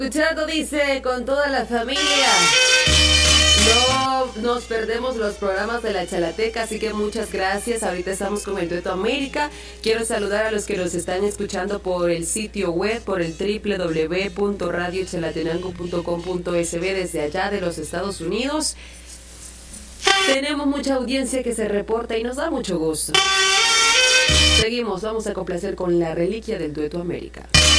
Escuchando dice con toda la familia. No nos perdemos los programas de la Chalateca, así que muchas gracias. Ahorita estamos con el Dueto América. Quiero saludar a los que nos están escuchando por el sitio web, por el www.radiochalatenango.com.sb desde allá de los Estados Unidos. Tenemos mucha audiencia que se reporta y nos da mucho gusto. Seguimos, vamos a complacer con la reliquia del Dueto América.